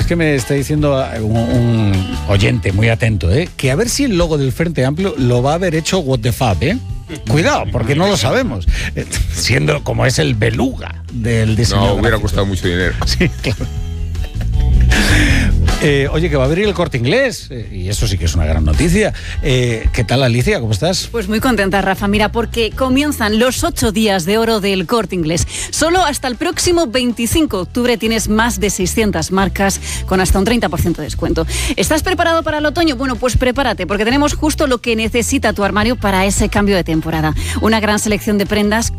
que me está diciendo un oyente muy atento, que a ver si el logo del Frente Amplio lo va a haber hecho What the Fab, Cuidado, porque no lo sabemos. Siendo como es el beluga del diseño. No, hubiera costado mucho dinero. Sí, claro. Oye, que va a abrir el Corte Inglés, y eso sí que es una gran noticia. ¿Qué tal, Alicia? ¿Cómo estás? Pues muy contenta, Rafa. Mira, porque comienzan los 8 días de oro del Corte Inglés. Solo hasta el próximo 25 de octubre tienes más de 600 marcas con hasta un 30% de descuento. ¿Estás preparado para el otoño? Bueno, pues prepárate, porque tenemos justo lo que necesita tu armario para ese cambio de temporada. Una gran selección de prendas